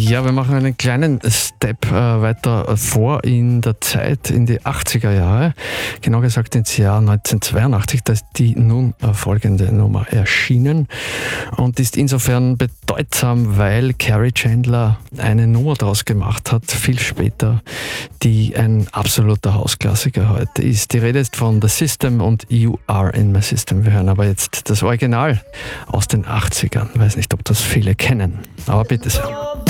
Ja, wir machen einen kleinen Step weiter vor in der Zeit, in die 80er Jahre. Genau gesagt ins Jahr 1982, da ist die nun folgende Nummer erschienen und ist insofern bedeutsam, weil Carrie Chandler eine Nummer daraus gemacht hat, viel später, die ein absoluter Hausklassiker heute ist. Die Rede ist von The System und You Are in My System. Wir hören aber jetzt das Original aus den 80ern. Ich weiß nicht, ob das viele kennen, aber bitte sehr.